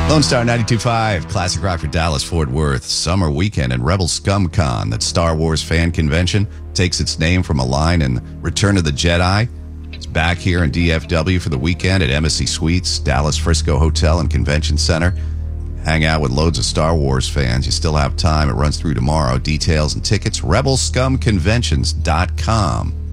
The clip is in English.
Lone Star 92.5, Classic Rock for Dallas, Fort Worth, Summer Weekend, and Rebel Scum Con. That Star Wars fan convention takes its name from a line in Return of the Jedi. It's back here in DFW for the weekend at Embassy Suites, Dallas Frisco Hotel and Convention Center. Hang out with loads of Star Wars fans. You still have time. It runs through tomorrow. Details and tickets, rebelscumconventions.com.